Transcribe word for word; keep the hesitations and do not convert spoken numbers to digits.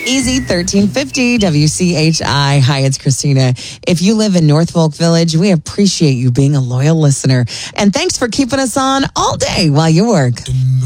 Easy thirteen fifty W C H I. Hi, it's Christina. If you live in North Folk Village, we appreciate you being a loyal listener. And thanks for keeping us on all day while you work.